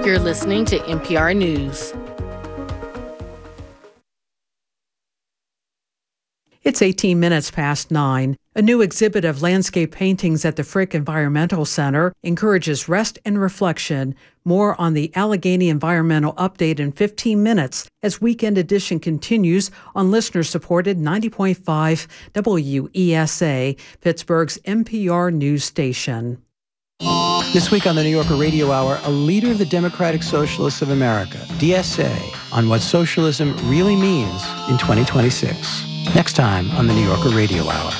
You're listening to NPR News. It's 18 minutes past 9. A new exhibit of landscape paintings at the Frick Environmental Center encourages rest and reflection. More on the Allegheny Environmental Update in 15 minutes as Weekend Edition continues on listener-supported 90.5 WESA, Pittsburgh's NPR news station. This week on the New Yorker Radio Hour, a leader of the Democratic Socialists of America, DSA, on what socialism really means in 2026. Next time on the New Yorker Radio Hour.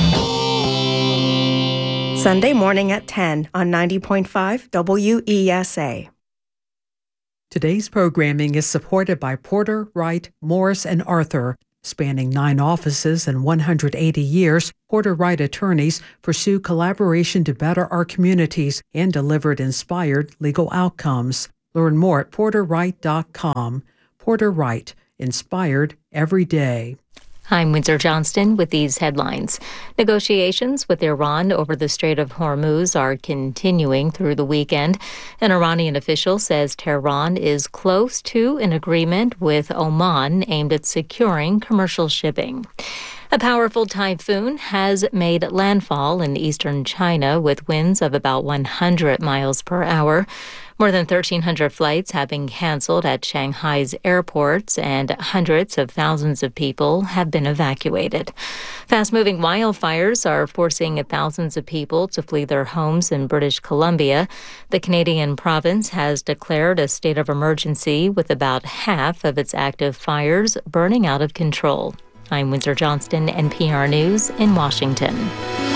Sunday morning at 10 on 90.5 WESA. Today's programming is supported by Porter, Wright, Morris, and Arthur. Spanning 9 offices and 180 years, Porter Wright attorneys pursue collaboration to better our communities and delivered inspired legal outcomes. Learn more at porterwright.com. Porter Wright, inspired every day. I'm Windsor Johnston with these headlines. Negotiations with Iran over the Strait of Hormuz are continuing through the weekend. An Iranian official says Tehran is close to an agreement with Oman aimed at securing commercial shipping. A powerful typhoon has made landfall in eastern China with winds of about 100 miles per hour. More than 1,300 flights have been canceled at Shanghai's airports, and hundreds of thousands of people have been evacuated. Fast-moving wildfires are forcing thousands of people to flee their homes in British Columbia. The Canadian province has declared a state of emergency with about half of its active fires burning out of control. I'm Windsor Johnston, NPR News in Washington.